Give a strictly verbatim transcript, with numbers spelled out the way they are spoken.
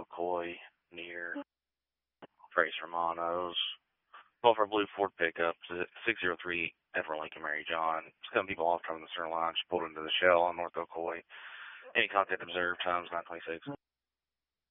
Ocoee near Trace Romano's. twelve for blue Ford pickup, six zero three Edward Lincoln Mary John. Some people off from the center line. She pulled into the shell on North Ocoee. Any contact observed, times nine twenty-six.